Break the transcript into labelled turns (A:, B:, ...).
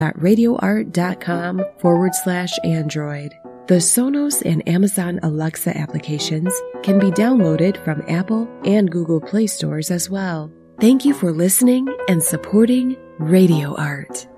A: radioart.com/Android. The Sonos and Amazon Alexa applications can be downloaded from Apple and Google Play stores as well. Thank you for listening and supporting Radio Art.